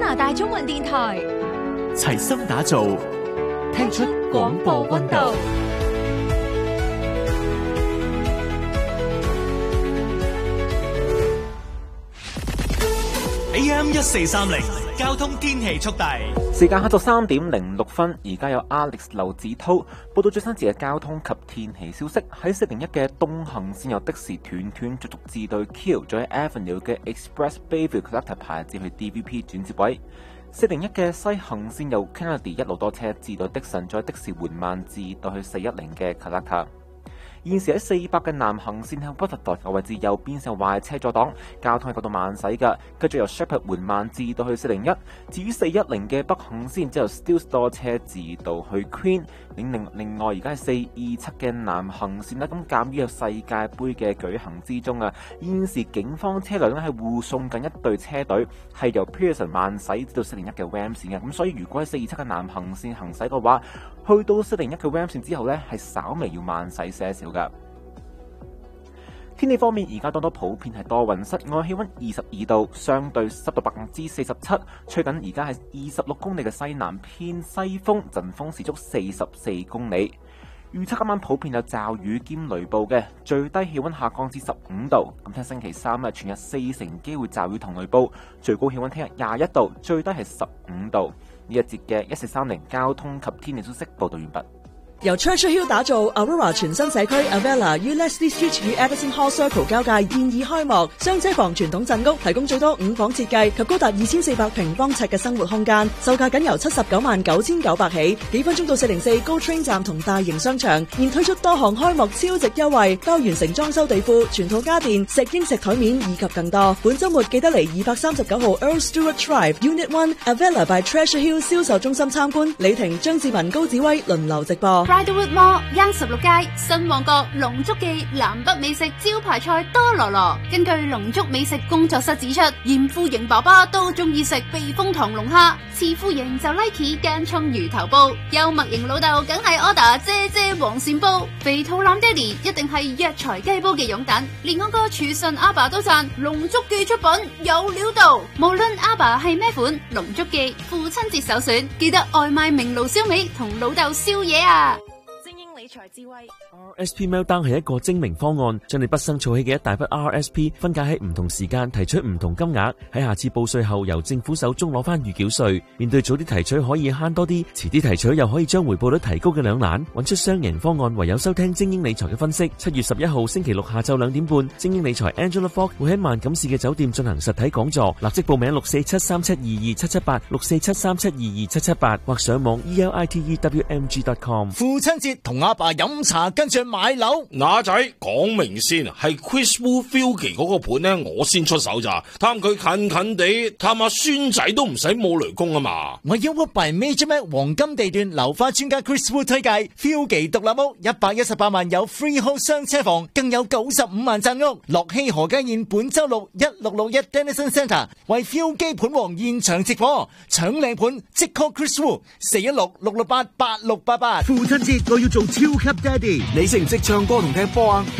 拿大中文電台， 齊心打造，聽出廣播溫度。AM1430交通天氣速遞， 時間下晝3點06分，而家有 Alex 劉子濤報道最新節嘅交通及天氣消息。喺401嘅東行線有的士斷續續至到 Q， 再喺 Avenue 嘅 Express Bayview Collector 排至去 DVP 轉接位。401嘅西行線由 Kennedy 一路多車至到的神，再的士緩慢至到去410嘅 Collector。現時喺400嘅南行線喺 Waterford 嘅位置右邊線壞車阻擋，交通係覺到慢駛嘅，繼續由 Shepherd 緩慢至到去401。至於410嘅北行線之後 Stills 多車至到去 Queen。另外而家係427嘅南行線啦，咁鑑於有世界盃嘅舉行之中啊，現時警方車輛咧係護送緊一隊車隊，係由 Pearson 慢駛至到401嘅 Wem 線嘅，咁所以如果喺427嘅南行線行駛嘅話，去到401嘅 Wem 線之後呢，係稍微要慢駛些少噶。天氣方面，而家多普遍係多雲，室外氣溫22度，相對濕度47%，吹緊而家係26公里嘅西南偏西風，陣風時速44公里。預測今晚普遍有驟雨兼雷暴嘅，最低氣溫下降至15度。咁聽星期三全日4成機會驟雨同雷暴，最高氣溫聽日21度，最低係15度。呢一節嘅1430交通及天氣消息報道完畢。 由 Churchill Hill 打造 Aurora 全新社區 Avella 於 Leslie Street 與 Addison Hall Circle 交界現已開幕，雙車房傳統鎮屋提供最多5房設計及高達2400平方尺嘅生活空間，售價僅由799900起，幾分鐘到404 GO Train 站同大型商場，現推出多項開幕超值優惠，包完成裝修地庫、全套家電、石英石台面以及更多。本週末記得嚟239號 Earl Stewart Drive Unit 1 Avella by Treasure Hill 銷售中心參觀，李婷、張志文、高子威輪流直播。 Bridlewood Mall 央16街新旺角龍竹記南北美食招牌菜多羅羅。根據龍竹美食工作室指出，嚴富盈爸爸都中意食避風塘龍蝦，次富盈就 like 間葱魚頭煲，幽默型老豆梗係 order 姐黃鱔煲，肥肚腩爹哋一定係藥材雞煲嘅擁躉，連我個廚神阿爸都讚龍竹記出品有料到。無論阿爸係咩款，龍竹記父親節首選，記得外賣明爐燒味同老豆燒嘢啊！ 理財智慧 RSP Meltdown 係一個精明方案，將你畢生儲起嘅一大筆 RSP 分解喺唔同時間提取唔同金額，喺下次報稅後由政府手中攞翻預繳稅。面對早啲提取可以慳多啲，遲啲提取又可以將回報率提高嘅兩難，揾出雙贏方案唯有收聽精英理財嘅分析。7月11號星期六下晝2點半，精英理財 Angela Fogg 會喺萬錦市嘅酒店進行實體講座，立即報名64737227778 64737227778或上網 elitewmg.com。 父親節同阿爸飲茶跟住買樓， 嗱仔講明先，係 Chris Wu Filky 嗰個盤呢，我先出手咋，探佢近近地，探下孫仔都唔使冇雷公啊嘛。 我要 Work by Major Mac 黃金地段樓花專家 Chris Wu 推介 Filky 獨立屋，118萬有 freehold 雙車房，更有95萬讚屋。樂熙何家燕本周六1661 Denison Centre 為 Filky 盤王現場直播，搶靚盤即 call Chris Wu 416-668-8688。 父親節我要做超級爹哋，你識唔識唱歌同踢波啊？